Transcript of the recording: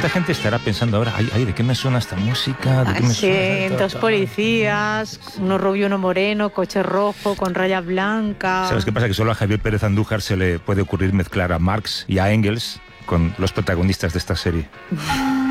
¿Cuánta gente estará pensando ahora, ay, ¿de qué me suena esta música? ¿De qué me suena? Dos policías, uno rubio, uno moreno, coche rojo con rayas blancas. ¿Sabes qué pasa? Que solo a Javier Pérez Andújar se le puede ocurrir mezclar a Marx y a Engels con los protagonistas de esta serie.